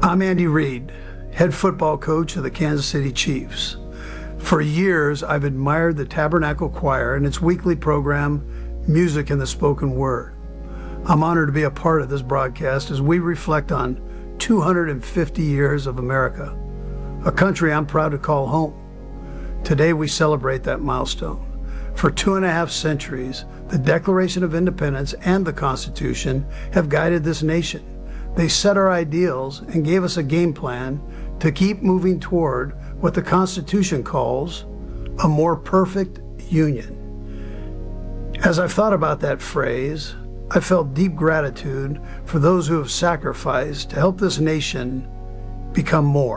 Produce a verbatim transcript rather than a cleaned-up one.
I'm Andy Reid, head football coach of the Kansas City Chiefs. For years, I've admired the Tabernacle Choir and its weekly program, Music in the Spoken Word. I'm honored to be a part of this broadcast as we reflect on two hundred fifty years of America, a country I'm proud to call home. Today, we celebrate that milestone. For two and a half centuries, the Declaration of Independence and the Constitution have guided this nation. They set our ideals and gave us a game plan to keep moving toward what the Constitution calls a more perfect union. As I've thought about that phrase, I felt deep gratitude for those who have sacrificed to help this nation become more.